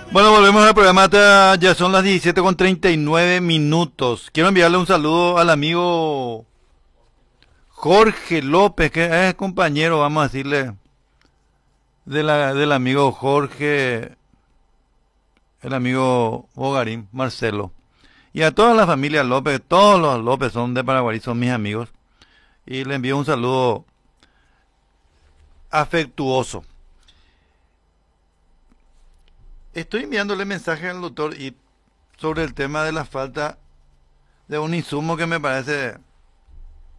Bueno, volvemos al programa, ya son las 17:39 minutos. Quiero enviarle un saludo al amigo Jorge López, que es compañero, vamos a decirle, del amigo Jorge, el amigo Bogarín, Marcelo. Y a toda la familia López, todos los López son de Paraguay, son mis amigos. Y le envío un saludo afectuoso. Estoy enviándole mensaje al doctor y sobre el tema de la falta de un insumo que me parece